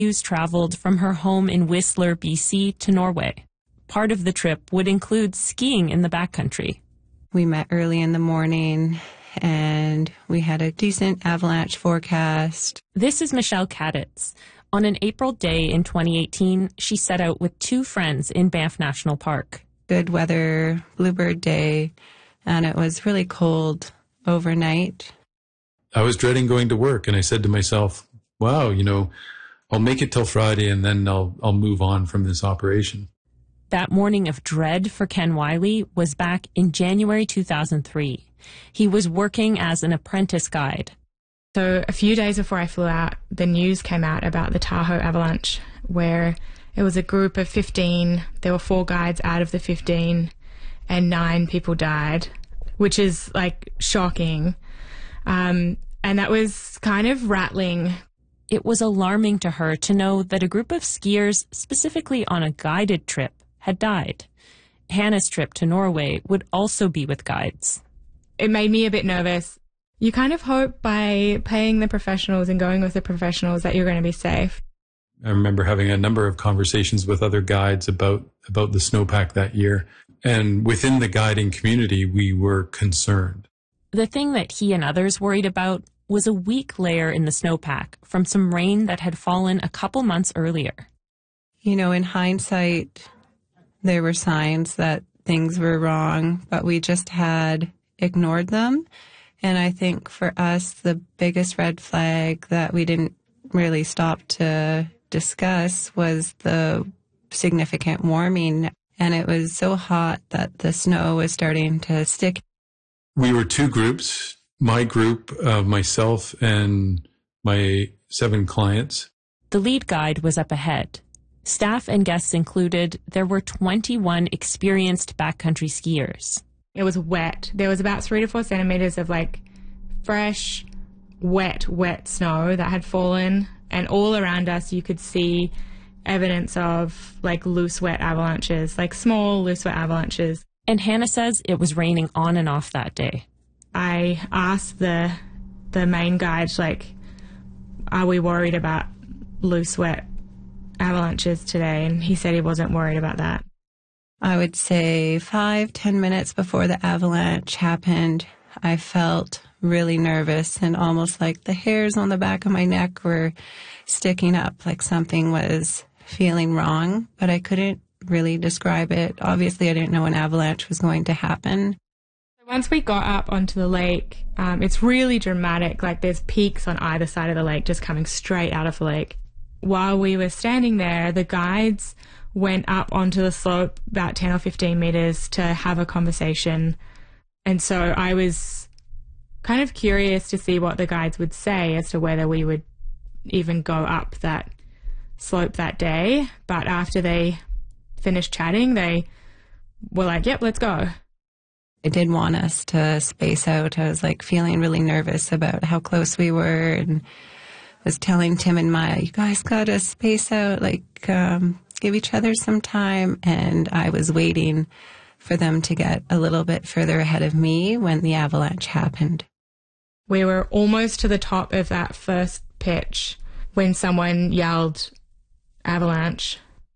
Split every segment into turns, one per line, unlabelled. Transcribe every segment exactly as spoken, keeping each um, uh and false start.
Hughes traveled from her home in Whistler, B C to Norway. Part of the trip would include skiing in the backcountry.
We met early in the morning and we had a decent avalanche forecast.
This is Michelle Kaditz. On an April day in twenty eighteen, she set out with two friends in Banff National Park.
Good weather, bluebird day, and it was really cold overnight.
I was dreading going to work, and I said to myself, wow, you know, I'll make it till Friday and then I'll I'll move on from this operation.
That morning of dread for Ken Wiley was back in January two thousand three. He was working as an apprentice guide.
So a few days before I flew out, the news came out about the Tahoe avalanche, where it was a group of fifteen. There were four guides out of the fifteen, and nine people died, which is, like, shocking. Um, and that was kind of rattling.
It was alarming to her to know that a group of skiers, specifically on a guided trip, had died. Hannah's trip to Norway would also be with guides.
It made me a bit nervous. You kind of hope by paying the professionals and going with the professionals that you're going to be safe.
I remember having a number of conversations with other guides about, about the snowpack that year. And within the guiding community, we were concerned.
The thing that he and others worried about was a weak layer in the snowpack from some rain that had fallen a couple months earlier.
You know, in hindsight, there were signs that things were wrong, but we just had ignored them. And I think for us, the biggest red flag that we didn't really stop to discuss was the significant warming. And it was so hot that the snow was starting to stick.
We were two groups, my group, uh, myself and my seven clients.
The lead guide was up ahead. Staff and guests included, there were twenty-one experienced backcountry skiers.
It was wet. There was about three to four centimeters of, like, fresh, wet, wet snow that had fallen. And all around us, you could see evidence of, like, loose, wet avalanches, like small, loose, wet avalanches.
And Hannah says it was raining on and off that day.
I asked the the main guide, like, are we worried about loose, wet avalanches today? And he said he wasn't worried about that.
I would say five, ten minutes before the avalanche happened, I felt really nervous and almost like the hairs on the back of my neck were sticking up, like something was feeling wrong, but I couldn't really describe it. Obviously, I didn't know an avalanche was going to happen.
Once we got up onto the lake, um, it's really dramatic. Like, there's peaks on either side of the lake just coming straight out of the lake. While we were standing there, the guides went up onto the slope about ten or fifteen meters to have a conversation. And so I was kind of curious to see what the guides would say as to whether we would even go up that slope that day. But after they finished chatting, they were like, yep, let's go.
I did want us to space out. I was, like, feeling really nervous about how close we were and was telling Tim and Maya, you guys got to space out, like, um, give each other some time. And I was waiting for them to get a little bit further ahead of me when the avalanche happened.
We were almost to the top of that first pitch when someone yelled, avalanche.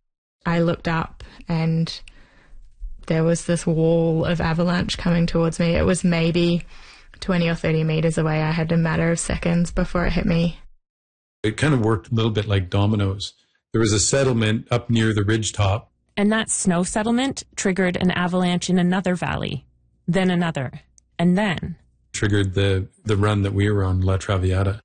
I looked up and there was this wall of avalanche coming towards me. It was maybe twenty or thirty meters away. I had a matter of seconds before it hit me.
It kind of worked a little bit like dominoes. There was a settlement up near the ridgetop.
And that snow settlement triggered an avalanche in another valley, then another, and then
triggered the, the run that we were on, La Traviata.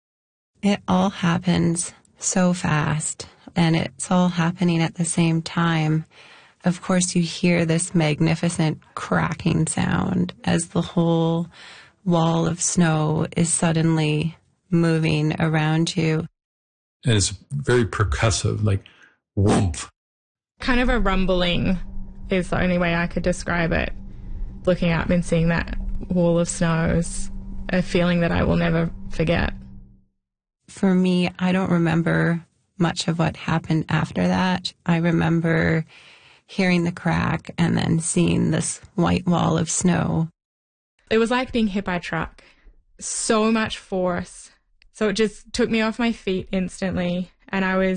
It all happens so fast, and it's all happening at the same time. Of course, you hear this magnificent cracking sound as the whole wall of snow is suddenly moving around you.
And it's very percussive, like whoomp.
Kind of a rumbling is the only way I could describe it. Looking up and seeing that wall of snow is a feeling that I will never forget.
For me, I don't remember much of what happened after that. I remember hearing the crack and then seeing this white wall of snow.
It was like being hit by a truck. So much force. So it just took me off my feet instantly, and I was